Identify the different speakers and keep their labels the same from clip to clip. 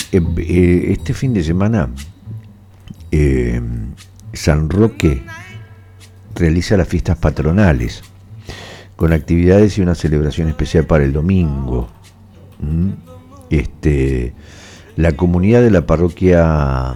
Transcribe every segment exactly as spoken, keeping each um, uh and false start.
Speaker 1: eh, eh, este fin de semana eh, San Roque realiza las fiestas patronales con actividades y una celebración especial para el domingo. ¿Mm? Este, la comunidad de la parroquia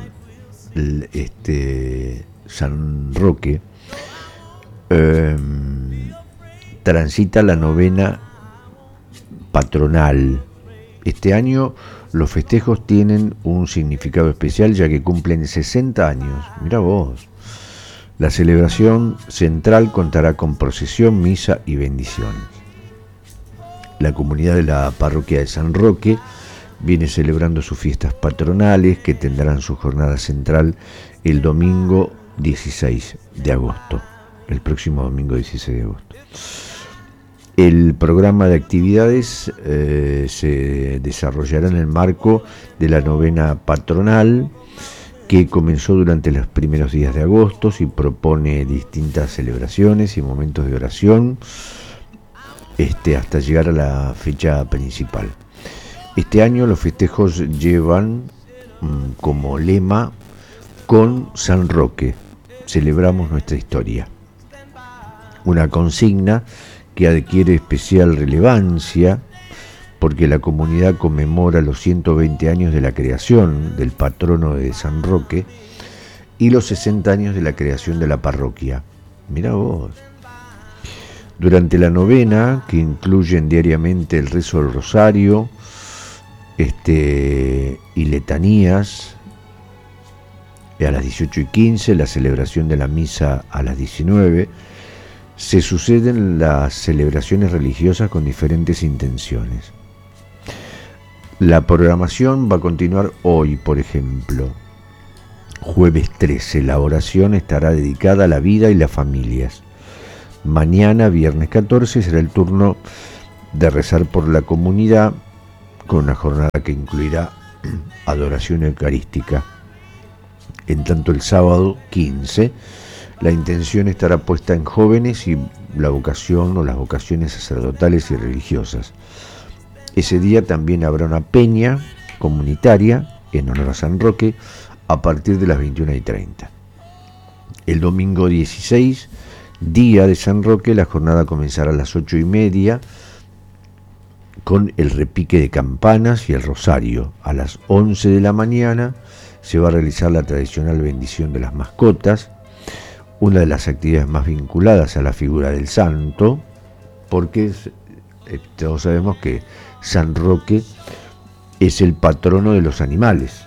Speaker 1: este, San Roque eh, transita la novena patronal. Este año los festejos tienen un significado especial ya que cumplen sesenta años. Mirá vos. La celebración central contará con procesión, misa y bendiciones. La comunidad de la parroquia de San Roque viene celebrando sus fiestas patronales que tendrán su jornada central el domingo dieciséis de agosto, el próximo domingo dieciséis de agosto. El programa de actividades eh, se desarrollará en el marco de la novena patronal que comenzó durante los primeros días de agosto y propone distintas celebraciones y momentos de oración este, hasta llegar a la fecha principal. Este año los festejos llevan mmm, como lema con San Roque, celebramos nuestra historia. Una consigna que adquiere especial relevancia porque la comunidad conmemora los ciento veinte años de la creación del patrono de San Roque y los sesenta años de la creación de la parroquia. Mirá vos. Durante la novena, que incluyen diariamente el rezo del rosario este, y letanías, a las dieciocho y quince, la celebración de la misa a las diecinueve, se suceden las celebraciones religiosas con diferentes intenciones. La programación va a continuar hoy, por ejemplo. Jueves trece, la oración estará dedicada a la vida y las familias. Mañana, viernes catorce, será el turno de rezar por la comunidad con una jornada que incluirá adoración eucarística. En tanto, el sábado quince, la intención estará puesta en jóvenes y la vocación o las vocaciones sacerdotales y religiosas. Ese día también habrá una peña comunitaria en honor a San Roque a partir de las veintiuna y treinta. El domingo dieciséis, día de San Roque, la jornada comenzará a las ocho y media con el repique de campanas y el rosario. A las once de la mañana se va a realizar la tradicional bendición de las mascotas, una de las actividades más vinculadas a la figura del santo, porque todos sabemos que San Roque es el patrono de los animales.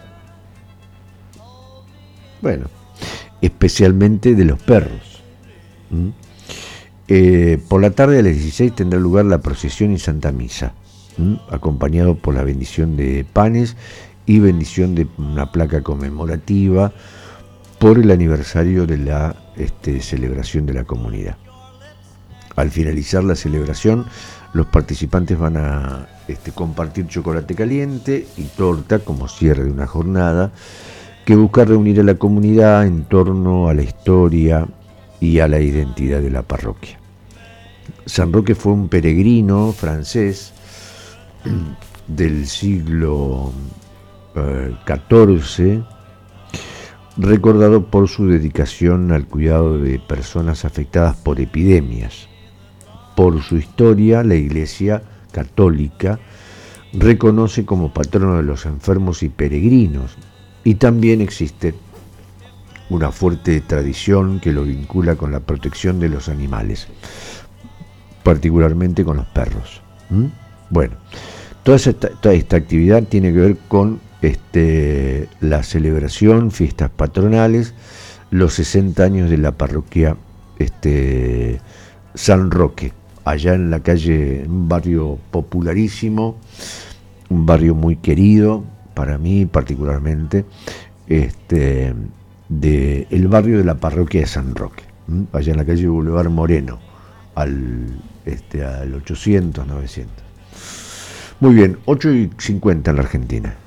Speaker 1: Bueno, especialmente de los perros. ¿Mm? Eh, por la tarde a las dieciséis tendrá lugar la procesión y Santa Misa, ¿Mm? acompañado por la bendición de panes y bendición de una placa conmemorativa por el aniversario de la este, celebración de la comunidad. Al finalizar la celebración, los participantes van a este, compartir chocolate caliente y torta como cierre de una jornada que busca reunir a la comunidad en torno a la historia y a la identidad de la parroquia. San Roque fue un peregrino francés del siglo eh, catorce, recordado por su dedicación al cuidado de personas afectadas por epidemias. Por su historia, la Iglesia Católica reconoce como patrono de los enfermos y peregrinos, y también existe una fuerte tradición que lo vincula con la protección de los animales, particularmente con los perros. ¿Mm? Bueno, toda esta, toda esta actividad tiene que ver con este, la celebración, fiestas patronales, los sesenta años de la parroquia este, San Roque, allá en la calle, un barrio popularísimo, un barrio muy querido para mí particularmente, este, de el barrio de la parroquia de San Roque, ¿m? allá en la calle Boulevard Moreno, al, este, al ochocientos, novecientos. Muy bien, ocho y cincuenta en la Argentina.